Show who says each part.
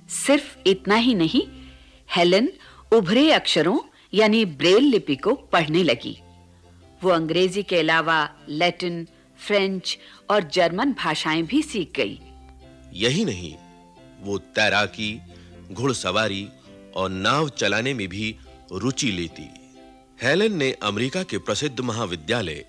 Speaker 1: सिर्फ इतना ही नहीं, हेलन उभरे अक्षरों यानी ब्रेल लिपि को पढ़ने लगी। वो अंग्रेजी के अलावा लैटिन, फ्रेंच और जर्मन भाषाएं भी सीख गई।
Speaker 2: यही नहीं, वो तैराकी, घुड़सवारी और नाव चलाने में भी रुचि लेती। हेलन ने अमेरिका के प्रसिद्ध महाविद्यालय